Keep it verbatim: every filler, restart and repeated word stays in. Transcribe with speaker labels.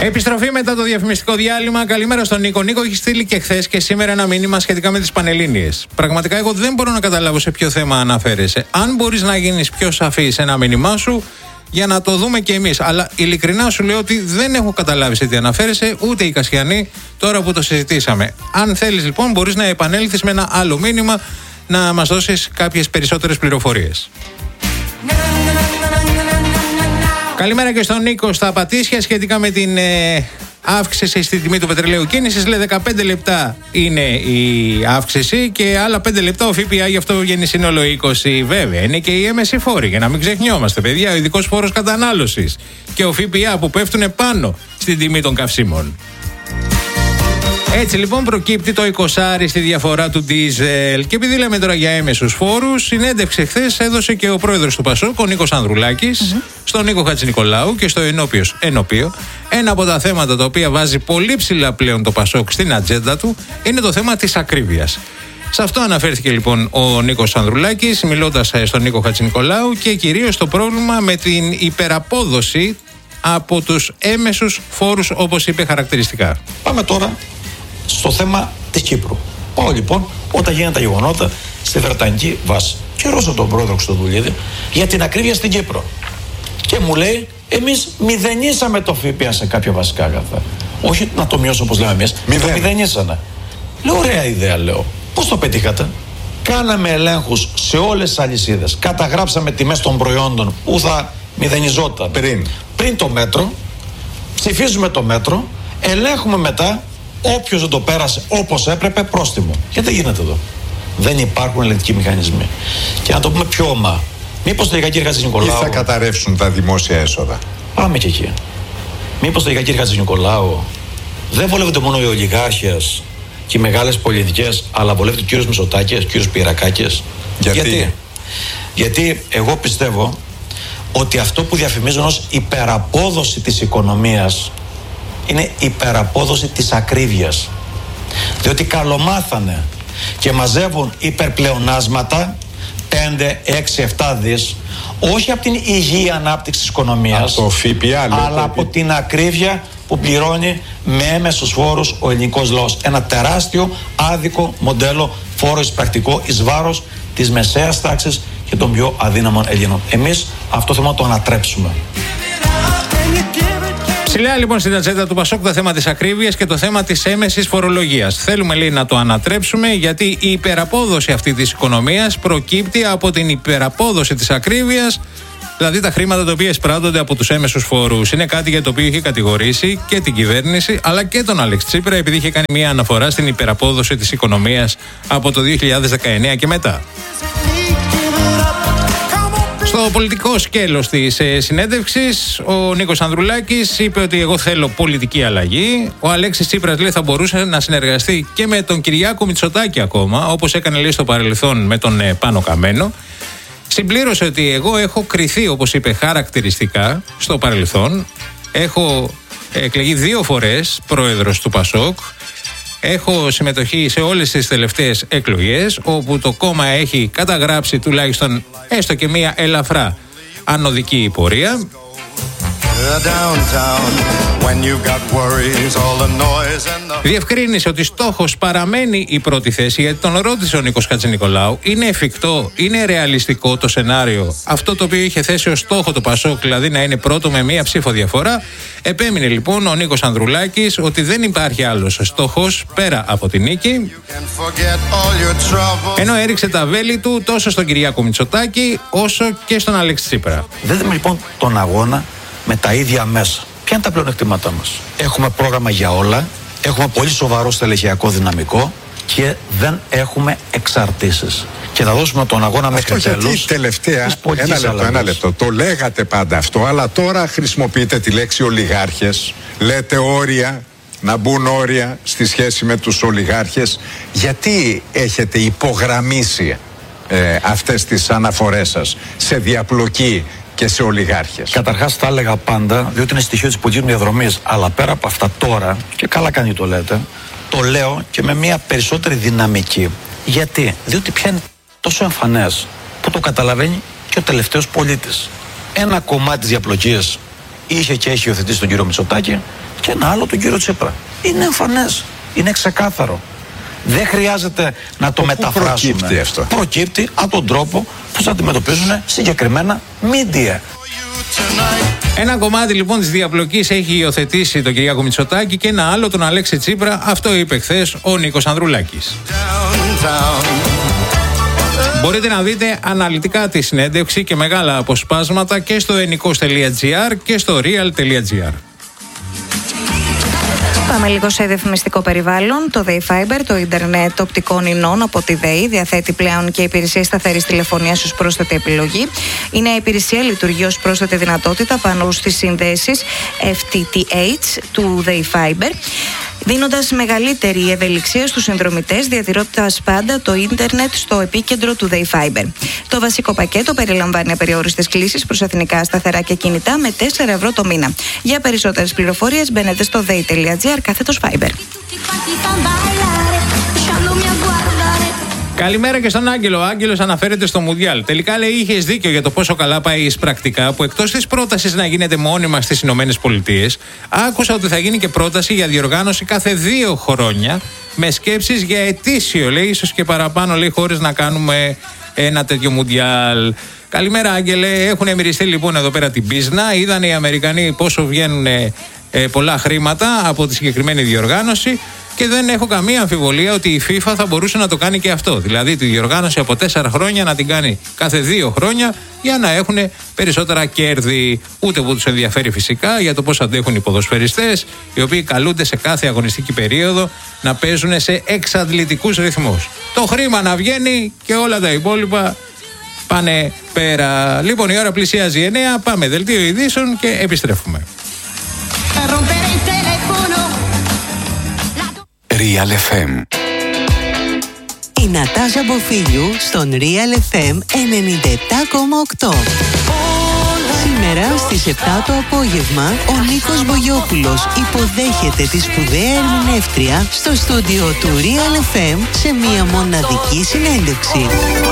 Speaker 1: Επιστροφή μετά το διαφημιστικό διάλειμμα. Καλημέρα στον Νίκο. Νίκο, έχει στείλει και χθες και σήμερα ένα μήνυμα σχετικά με τις Πανελλήνιες. Πραγματικά, εγώ δεν μπορώ να καταλάβω σε ποιο θέμα αναφέρεσαι. Αν μπορείς να γίνεις πιο σαφή σε ένα μήνυμά σου, για να το δούμε και εμείς. Αλλά ειλικρινά σου λέω ότι δεν έχω καταλάβει σε τι αναφέρεσαι, ούτε η Κασιανή, τώρα που το συζητήσαμε. Αν θέλεις λοιπόν, μπορείς να επανέλθεις με ένα άλλο μήνυμα, να μας δώσεις κάποιες περισσότερες πληροφορίες. Καλημέρα και στον Νίκο στα Πατήσια σχετικά με την ε, αύξηση στη τιμή του πετρελαίου κίνησης. Λέει δεκαπέντε λεπτά είναι η αύξηση και άλλα πέντε λεπτά ο ΦΠΑ, γι' αυτό βγαίνει σύνολο είκοσι. Βέβαια, είναι και οι έμεση φόροι, για να μην ξεχνιόμαστε, παιδιά. Ο ειδικός φόρος κατανάλωσης και ο ΦΠΑ που πέφτουν πάνω στην τιμή των καυσίμων. Έτσι λοιπόν προκύπτει το εικοσάρι στη διαφορά του ντίζελ. Και επειδή λέμε τώρα για έμεσους φόρους, συνέντευξη χθες έδωσε και ο πρόεδρος του Πασόκ, ο Νίκος Ανδρουλάκης, mm-hmm. στον Νίκο Χατζηνικολάου και στο Ενώπιος Ενωπείο. Ένα από τα θέματα τα οποία βάζει πολύ ψηλά πλέον το Πασόκ στην ατζέντα του είναι το θέμα της ακρίβειας. Σε αυτό αναφέρθηκε λοιπόν ο Νίκος Ανδρουλάκης, μιλώντας στον Νίκο Χατζηνικολάου, και κυρίως το πρόβλημα με την υπεραπόδοση από τους έμεσους φόρους, όπως είπε χαρακτηριστικά.
Speaker 2: Πάμε τώρα στο θέμα της Κύπρου. Πάω λοιπόν όταν γίνανε τα γεγονότα στη Βρετανική βάση και ρώσα τον πρόεδρο Χρυστοδουλίδη για την ακρίβεια στην Κύπρο. Και μου λέει, εμείς μηδενίσαμε το ΦΠΑ σε κάποια βασικά αγαθά. Όχι να το μειώσω όπως λέμε εμείς, το μηδενίσανε. Λέω, ωραία ιδέα, λέω. Πώς το πετύχατε? Κάναμε ελέγχους σε όλες τις αλυσίδες. Καταγράψαμε τιμές των προϊόντων που θα μηδενιζόταν πριν, πριν το μέτρο. Ψηφίζουμε το μέτρο. Ελέγχουμε μετά. Όποιος δεν το πέρασε όπως έπρεπε, πρόστιμο. Γιατί δεν γίνεται εδώ? Δεν υπάρχουν ελεγκτικοί μηχανισμοί. Και να το πούμε πιο ομά. Μήπως τελικά, κύριε Χατζηνικολάου,
Speaker 3: ή θα καταρρεύσουν τα δημόσια έσοδα?
Speaker 2: Πάμε και εκεί. Μήπως τελικά, κύριε Χατζηνικολάου, δεν βολεύονται μόνο οι ολιγάρχες και οι μεγάλες πολιτικές, αλλά βολεύεται ο κύριος Μητσοτάκης, ο κύριος Πυρακάκης?
Speaker 3: Γιατί?
Speaker 2: Γιατί? Γιατί εγώ πιστεύω ότι αυτό που διαφημίζουν ως υπεραπόδοση της οικονομίας είναι υπεραπόδοση της ακρίβειας. Διότι καλομάθανε και μαζεύουν υπερπλεονάσματα πέντε, έξι, επτά δις, όχι από την υγιή ανάπτυξη της οικονομίας,
Speaker 3: το ΦΠΑ,
Speaker 2: αλλά από την ακρίβεια που πληρώνει με έμεσους φόρους ο ελληνικός λαός. Ένα τεράστιο άδικο μοντέλο φόρο εισπρακτικό εις βάρος της μεσαίας τάξης και των πιο αδύναμων Ελλήνων. Εμείς αυτό θέλουμε να το ανατρέψουμε.
Speaker 1: Ψηλά λοιπόν στην ατζέντα του Πασόκ το θέμα της ακρίβειας και το θέμα της έμεσης φορολογίας. Θέλουμε, λέει, να το ανατρέψουμε, γιατί η υπεραπόδοση αυτή της οικονομίας προκύπτει από την υπεραπόδοση της ακρίβειας, δηλαδή τα χρήματα τα οποία εισπράττονται από τους έμεσους φόρους. Είναι κάτι για το οποίο είχε κατηγορήσει και την κυβέρνηση αλλά και τον Αλέξη Τσίπρα, επειδή είχε κάνει μια αναφορά στην υπεραπόδοση της οικονομίας από το δύο χιλιάδες δεκαεννέα και μετά. Στο πολιτικό σκέλος της ε, συνέντευξης, ο Νίκος Ανδρουλάκης είπε ότι εγώ θέλω πολιτική αλλαγή. Ο Αλέξης Τσίπρας, λέει, θα μπορούσε να συνεργαστεί και με τον Κυριάκο Μητσοτάκη ακόμα, όπως έκανε, λέει, στο παρελθόν με τον ε, Πάνο Καμένο. Συμπλήρωσε ότι εγώ έχω κριθεί, όπως είπε, χαρακτηριστικά στο παρελθόν. Έχω εκλεγεί δύο φορές πρόεδρος του Πασόκ. Έχω συμμετοχή σε όλες τις τελευταίες εκλογές, όπου το κόμμα έχει καταγράψει τουλάχιστον έστω και μία ελαφρά ανωδική πορεία. Διευκρίνησε ότι στόχος παραμένει η πρώτη θέση, γιατί τον ρώτησε ο Νίκος Χατζηνικολάου, είναι εφικτό, είναι ρεαλιστικό το σενάριο, αυτό το οποίο είχε θέσει ως στόχο το Πασόκ, δηλαδή να είναι πρώτο με μία ψήφο διαφορά. Επέμεινε λοιπόν ο Νίκος Ανδρουλάκης ότι δεν υπάρχει άλλος στόχος πέρα από την νίκη, ενώ έριξε τα βέλη του τόσο στον Κυριάκο Μητσοτάκη όσο και στον Αλέξη Τσίπρα.
Speaker 2: Δείτε λοιπόν τον αγώνα με τα ίδια μέσα. Ποια είναι τα πλεονεκτήματά μας? Έχουμε πρόγραμμα για όλα, έχουμε πολύ σοβαρό στελεχειακό δυναμικό και δεν έχουμε εξαρτήσεις. Και θα δώσουμε τον αγώνα μέχρι τέλους.
Speaker 3: Γιατί τελευταία, ένα λεπτό, ένα λεπτό, το λέγατε πάντα αυτό, αλλά τώρα χρησιμοποιείτε τη λέξη ολιγάρχες, λέτε όρια, να μπουν όρια στη σχέση με τους ολιγάρχες. Γιατί έχετε υπογραμμίσει ε, αυτές τις αναφορές σας σε διαπλοκή και σε ολιγάρχες?
Speaker 2: Καταρχάς τα έλεγα πάντα, διότι είναι στοιχείο της πολιτικής μου διαδρομής. Αλλά πέρα από αυτά τώρα, και καλά κάνει το λέτε, το λέω και με μια περισσότερη δυναμική. Γιατί? Διότι πια είναι τόσο εμφανές που το καταλαβαίνει και ο τελευταίος πολίτης. Ένα κομμάτι της διαπλοκής είχε και έχει υιοθετήσει τον κύριο Μητσοτάκη και ένα άλλο τον κύριο Τσίπρα. Είναι εμφανές, είναι ξεκάθαρο. Δεν χρειάζεται να το, το μεταφράσουμε.
Speaker 3: Προκύπτει αυτό.
Speaker 2: Προκύπτει από τον τρόπο που θα αντιμετωπίζουν συγκεκριμένα media.
Speaker 1: Ένα κομμάτι λοιπόν της διαπλοκής έχει υιοθετήσει τον Κυριάκο Μητσοτάκη και ένα άλλο τον Αλέξη Τσίπρα. Αυτό είπε χθες ο Νίκος Ανδρουλάκης. Μπορείτε να δείτε αναλυτικά τη συνέντευξη και μεγάλα αποσπάσματα και στο ενικός τελεία τζι άρ και στο real τελεία τζι άρ.
Speaker 4: Πάμε λίγο σε διαφημιστικό περιβάλλον. Το ΔΕΗ Fiber, το ίντερνετ οπτικών ινών από τη ΔΕΗ, διαθέτει πλέον και υπηρεσία σταθερής τηλεφωνίας ως πρόσθετη επιλογή. Η νέα υπηρεσία λειτουργεί ως πρόσθετη δυνατότητα πάνω στις συνδέσεις εφ τι τι έιτς του ΔΕΗ Fiber, δίνοντας μεγαλύτερη ευελιξία στους συνδρομητές, διατηρώντας πάντα το ίντερνετ στο επίκεντρο του ΔΕΗ Fiber. Το βασικό πακέτο περιλαμβάνει απεριόριστες κλήσεις προς εθνικά σταθερά και κινητά με τέσσερα ευρώ το μήνα. Για περισσότερες πληροφορίες μπαίνετε στο δέη τελεία τζι άρ κάθετος Fiber.
Speaker 1: Καλημέρα και στον Άγγελο. Ο Άγγελος αναφέρεται στο Μουντιάλ. Τελικά λέει: είχες δίκιο για το πόσο καλά πάει εισπρακτικά, που εκτός της πρότασης να γίνεται μόνιμα στις Ηνωμένες Πολιτείες, άκουσα ότι θα γίνει και πρόταση για διοργάνωση κάθε δύο χρόνια, με σκέψεις για ετήσιο, λέει, ίσως και παραπάνω, λέει, χώρες να κάνουμε ένα τέτοιο Μουντιάλ. Καλημέρα, Άγγελε. Έχουν μυριστεί λοιπόν εδώ πέρα την πίσνα. Είδαν οι Αμερικανοί πόσο βγαίνουν ε, πολλά χρήματα από τη συγκεκριμένη διοργάνωση. Και δεν έχω καμία αμφιβολία ότι η FIFA θα μπορούσε να το κάνει και αυτό. Δηλαδή τη διοργάνωση από τέσσερα χρόνια να την κάνει κάθε δύο χρόνια για να έχουν περισσότερα κέρδη. Ούτε που τους ενδιαφέρει φυσικά για το πώς αντέχουν οι ποδοσφαιριστές, οι οποίοι καλούνται σε κάθε αγωνιστική περίοδο να παίζουν σε εξαντλητικούς ρυθμούς. Το χρήμα να βγαίνει και όλα τα υπόλοιπα πάνε πέρα. Λοιπόν, η ώρα πλησιάζει εννέα. Πάμε δελτίο ειδήσεων και επιστρέφουμε.
Speaker 5: Real εφ εμ. Η Νατάσα Μποφίλιου στον Real εφ εμ ενενήντα επτά κόμμα οκτώ. Σήμερα στις επτά το απόγευμα ο Νίκος Μπογιόπουλος υποδέχεται τη σπουδαία ερμηνεύτρια στο στούντιο του Real εφ εμ σε μια μοναδική συνέντευξη.